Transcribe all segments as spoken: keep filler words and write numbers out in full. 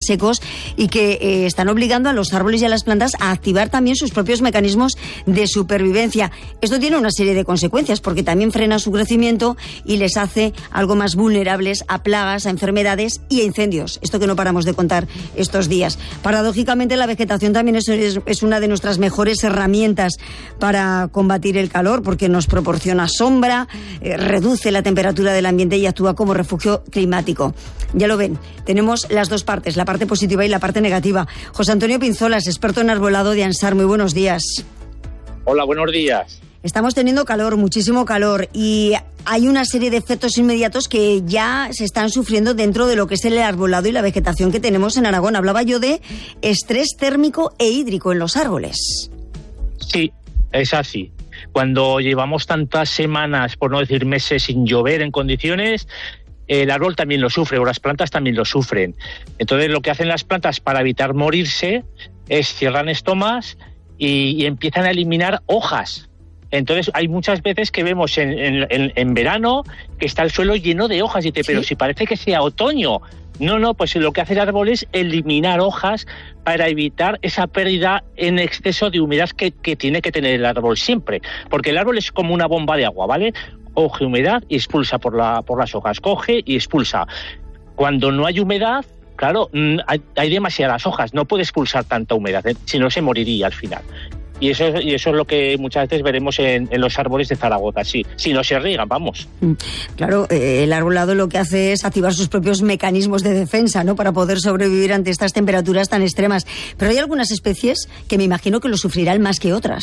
secos y que eh, están obligando a los árboles y a las plantas a activar también sus propios mecanismos de supervivencia. Esto tiene una serie de consecuencias porque también frena su crecimiento y les hace algo más vulnerables a plagas, a enfermedades y a incendios. Esto que no paramos de contar estos días. Paradójicamente, la vegetación también es, es, es una de nuestras mejores herramientas para combatir el calor porque nos proporciona sombra, eh, reduce la temperatura del ambiente y actúa como refugio climático. Ya lo ven, tenemos las dos partes, la parte positiva y la parte negativa. José Antonio Pinzolas, experto en arbolado de ANSAR, muy buenos días. Hola, buenos días. Estamos teniendo calor, muchísimo calor, y hay una serie de efectos inmediatos que ya se están sufriendo dentro de lo que es el arbolado y la vegetación que tenemos en Aragón. Hablaba yo de estrés térmico e hídrico en los árboles. Sí, es así. Cuando llevamos tantas semanas, por no decir meses, sin llover en condiciones, el árbol también lo sufre, o las plantas también lo sufren. Entonces, lo que hacen las plantas para evitar morirse es cierran estomas y, y empiezan a eliminar hojas. Entonces, hay muchas veces que vemos en, en, en verano que está el suelo lleno de hojas y dice, ¿sí? Pero si parece que sea otoño. No, no, pues lo que hace el árbol es eliminar hojas para evitar esa pérdida en exceso de humedad que, que tiene que tener el árbol siempre. Porque el árbol es como una bomba de agua, ¿vale? Coge humedad y expulsa por, la, por las hojas. Coge y expulsa. Cuando no hay humedad, claro, hay, hay demasiadas hojas. No puede expulsar tanta humedad, ¿eh? Si no se moriría al final. Y eso, y eso es lo que muchas veces veremos en, en los árboles de Zaragoza, sí. Si no se riegan, vamos. Claro, eh, el arbolado lo que hace es activar sus propios mecanismos de defensa, ¿no?, para poder sobrevivir ante estas temperaturas tan extremas. Pero hay algunas especies que me imagino que lo sufrirán más que otras.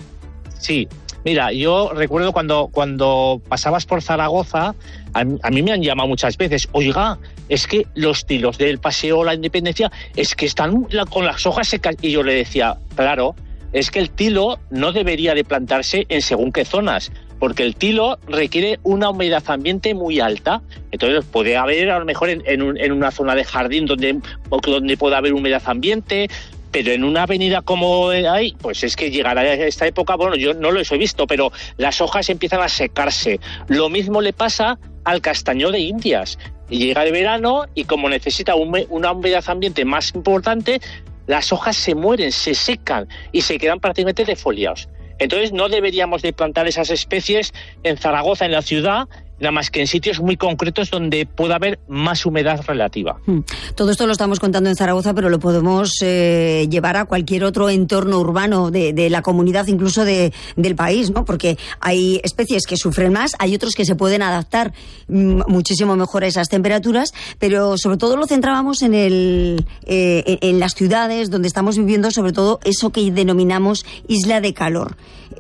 Sí. Mira, yo recuerdo cuando, cuando pasabas por Zaragoza, a, a mí me han llamado muchas veces, oiga, es que los tilos del Paseo La Independencia, es que están la, con las hojas secas. Y yo le decía, claro, es que el tilo no debería de plantarse en según qué zonas, porque el tilo requiere una humedad ambiente muy alta. Entonces puede haber a lo mejor en, en, un, en una zona de jardín donde, donde pueda haber humedad ambiente, pero en una avenida como hay, pues es que llegará a esta época, bueno, yo no lo he visto, pero las hojas empiezan a secarse. Lo mismo le pasa al castaño de Indias. Y llega el verano y como necesita un, una humedad ambiente más importante, las hojas se mueren, se secan y se quedan prácticamente defoliados. Entonces no deberíamos de plantar esas especies en Zaragoza, en la ciudad, nada más que en sitios muy concretos donde pueda haber más humedad relativa. Todo esto lo estamos contando en Zaragoza, pero lo podemos eh, llevar a cualquier otro entorno urbano de, de la comunidad, incluso de, del país, ¿no? Porque hay especies que sufren más, hay otros que se pueden adaptar m- muchísimo mejor a esas temperaturas, pero sobre todo lo centrábamos en, el, eh, en, en las ciudades donde estamos viviendo, sobre todo eso que denominamos isla de calor.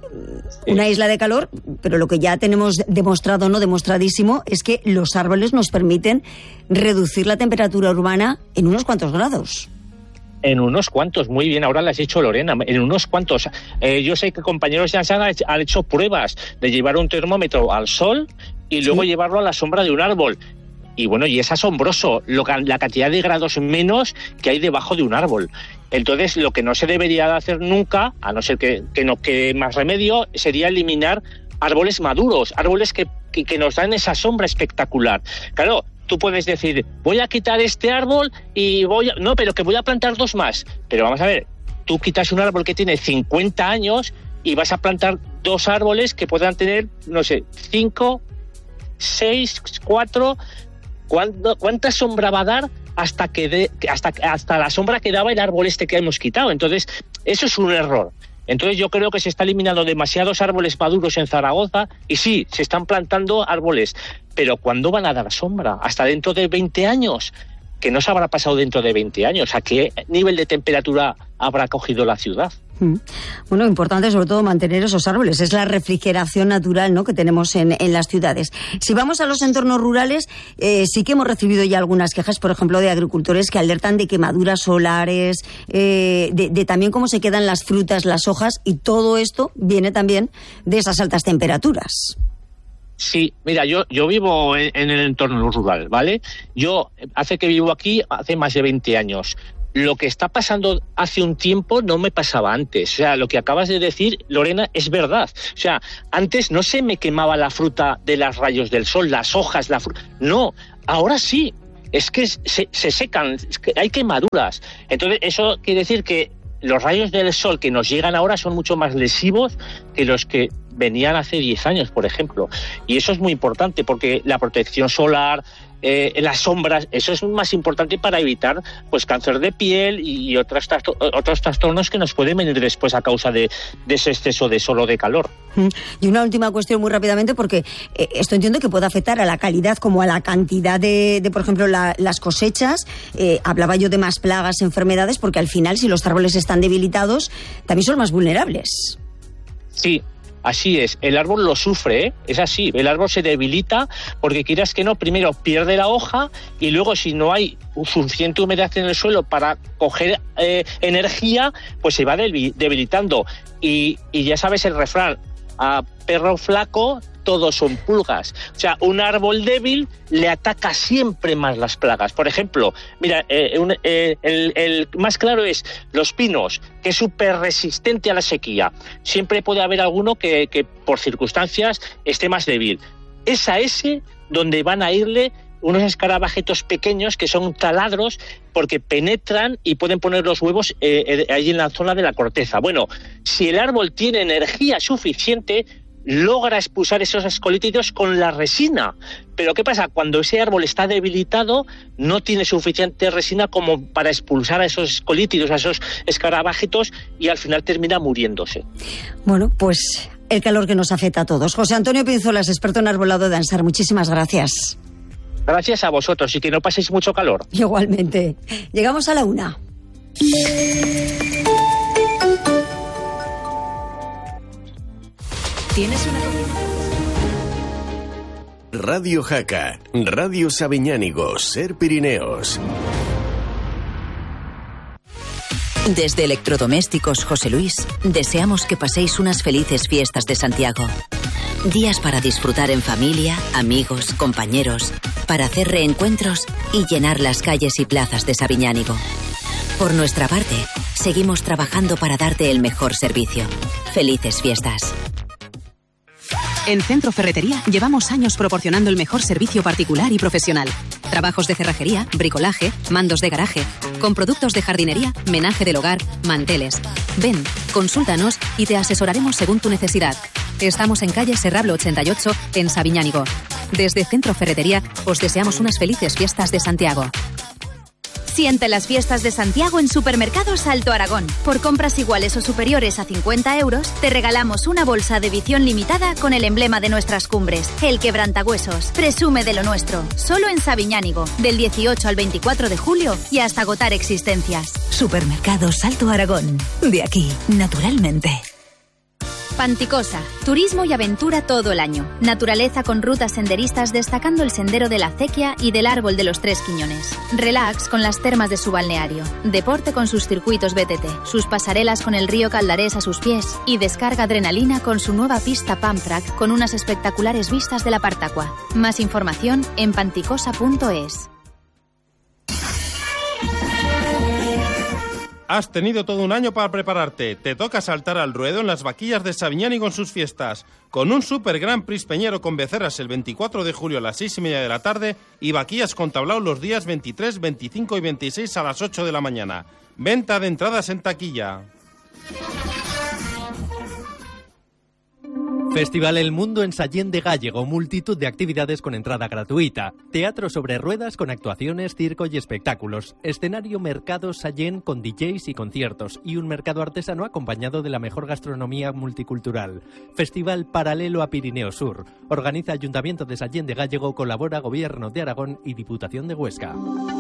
Una isla de calor, pero lo que ya tenemos demostrado, no demostradísimo, es que los árboles nos permiten reducir la temperatura urbana en unos cuantos grados. En unos cuantos, muy bien, ahora lo has dicho Lorena, en unos cuantos. Eh, yo sé que compañeros de ANSAR han, han hecho pruebas de llevar un termómetro al sol y luego ¿sí? llevarlo a la sombra de un árbol. Y bueno, y es asombroso lo, la cantidad de grados menos que hay debajo de un árbol. Entonces, lo que no se debería de hacer nunca, a no ser que, que no quede más remedio, sería eliminar árboles maduros, árboles que, que, que nos dan esa sombra espectacular. Claro, tú puedes decir, voy a quitar este árbol y voy a... No, pero que voy a plantar dos más. Pero vamos a ver, tú quitas un árbol que tiene cincuenta años y vas a plantar dos árboles que puedan tener, no sé, cinco, seis, cuatro... ¿Cuánta sombra va a dar hasta que de, hasta, hasta la sombra que daba el árbol este que hemos quitado? Entonces, eso es un error. Entonces, yo creo que se está eliminando demasiados árboles maduros en Zaragoza y sí, se están plantando árboles, pero ¿cuándo van a dar sombra? ¿Hasta dentro de veinte años? Que no se habrá pasado dentro de veinte años. ¿A qué nivel de temperatura habrá cogido la ciudad? Bueno, importante sobre todo mantener esos árboles, es la refrigeración natural, ¿no?, que tenemos en, en las ciudades. Si vamos a los entornos rurales, eh, sí que hemos recibido ya algunas quejas, por ejemplo, de agricultores que alertan de quemaduras solares, eh, de, de también cómo se quedan las frutas, las hojas, y todo esto viene también de esas altas temperaturas. Sí, mira, yo, yo vivo en, en el entorno rural, ¿vale? Yo, hace que vivo aquí, hace más de veinte años. Lo que está pasando hace un tiempo no me pasaba antes. O sea, lo que acabas de decir, Lorena, es verdad. O sea, antes no se me quemaba la fruta de los rayos del sol, las hojas, la fruta. No, ahora sí. es que se, se secan, es que hay quemaduras. Entonces, eso quiere decir que los rayos del sol que nos llegan ahora son mucho más lesivos que los que venían hace diez años, por ejemplo. Y eso es muy importante porque la protección solar, eh, las sombras, eso es más importante para evitar pues cáncer de piel y otros, otros trastornos que nos pueden venir después a causa de, de ese exceso de sol o de calor. Y una última cuestión muy rápidamente, porque eh, esto entiendo que puede afectar a la calidad como a la cantidad de, de por ejemplo, la, las cosechas. Eh, hablaba yo de más plagas, enfermedades, porque al final, si los árboles están debilitados, también son más vulnerables. Sí. Así es, el árbol lo sufre, ¿eh? Es así, el árbol se debilita porque quieras que no, primero pierde la hoja y luego si no hay suficiente humedad en el suelo para coger eh, energía, pues se va debilitando. Y, y ya sabes el refrán, a perro flaco todos son pulgas. O sea, un árbol débil le ataca siempre más las plagas. Por ejemplo, mira, eh, un, eh, el, el más claro es los pinos, que es súper resistente a la sequía. Siempre puede haber alguno que, que por circunstancias esté más débil. Es a ese donde van a irle unos escarabajitos pequeños que son taladros porque penetran y pueden poner los huevos eh, ahí en la zona de la corteza. Bueno, si el árbol tiene energía suficiente, logra expulsar esos escolítidos con la resina. Pero ¿qué pasa? Cuando ese árbol está debilitado, no tiene suficiente resina como para expulsar a esos escolítidos, a esos escarabajitos, y al final termina muriéndose. Bueno, pues el calor que nos afecta a todos. José Antonio Pinzolas, experto en arbolado de Ansar, muchísimas gracias. Gracias a vosotros y que no paséis mucho calor. Igualmente. Llegamos a la una. ¿Tienes una Radio Jaca, Radio Sabiñánigo, Ser Pirineos. Desde Electrodomésticos José Luis, deseamos que paséis unas felices fiestas de Santiago. Días para disfrutar en familia, amigos, compañeros, para hacer reencuentros y llenar las calles y plazas de Sabiñánigo. Por nuestra parte, seguimos trabajando para darte el mejor servicio. Felices fiestas. En Centro Ferretería llevamos años proporcionando el mejor servicio particular y profesional. Trabajos de cerrajería, bricolaje, mandos de garaje, con productos de jardinería, menaje del hogar, manteles. Ven, consúltanos y te asesoraremos según tu necesidad. Estamos en calle Serrablo ochenta y ocho, en Sabiñánigo. Desde Centro Ferretería os deseamos unas felices fiestas de Santiago. Siente las fiestas de Santiago en Supermercados Alto Aragón. Por compras iguales o superiores a cincuenta euros, te regalamos una bolsa de edición limitada con el emblema de nuestras cumbres, el quebrantahuesos. Presume de lo nuestro. Solo en Sabiñánigo, del dieciocho al veinticuatro de julio y hasta agotar existencias. Supermercados Alto Aragón. De aquí, naturalmente. Panticosa, turismo y aventura todo el año. Naturaleza con rutas senderistas destacando el sendero de la acequia y del árbol de los Tres Quiñones. Relax con las termas de su balneario. Deporte con sus circuitos B T T, sus pasarelas con el río Caldarés a sus pies y descarga adrenalina con su nueva pista Pump Track con unas espectaculares vistas de la Partacua. Más información en panticosa punto es. Has tenido todo un año para prepararte. Te toca saltar al ruedo en las vaquillas de Sabiñánigo en sus fiestas. Con un Super Gran Prix Peñero con Becerras el veinticuatro de julio a las seis y media de la tarde y vaquillas con tablao los días veintitrés, veinticinco y veintiséis a las ocho de la mañana. Venta de entradas en taquilla. Festival El Mundo en Sallén de Gállego, multitud de actividades con entrada gratuita. Teatro sobre ruedas con actuaciones, circo y espectáculos. Escenario Mercado Sallén con D Js y conciertos. Y un mercado artesano acompañado de la mejor gastronomía multicultural. Festival paralelo a Pirineo Sur. Organiza Ayuntamiento de Sallén de Gállego, colabora Gobierno de Aragón y Diputación de Huesca.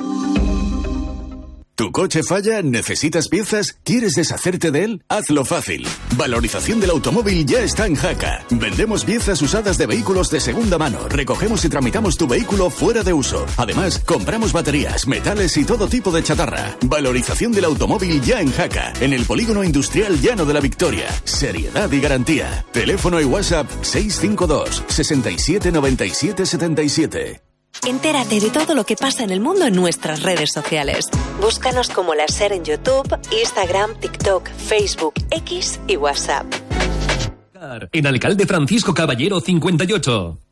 ¿Tu coche falla? ¿Necesitas piezas? ¿Quieres deshacerte de él? Hazlo fácil. Valorización del automóvil ya está en Jaca. Vendemos piezas usadas de vehículos de segunda mano. Recogemos y tramitamos tu vehículo fuera de uso. Además, compramos baterías, metales y todo tipo de chatarra. Valorización del automóvil ya en Jaca. En el Polígono Industrial Llano de la Victoria. Seriedad y garantía. Teléfono y WhatsApp seis cinco dos, seis siete, nueve siete, siete siete. Entérate de todo lo que pasa en el mundo en nuestras redes sociales. Búscanos como La Ser en YouTube, Instagram, TikTok, Facebook, X y WhatsApp. En Alcalde Francisco Caballero cincuenta y ocho.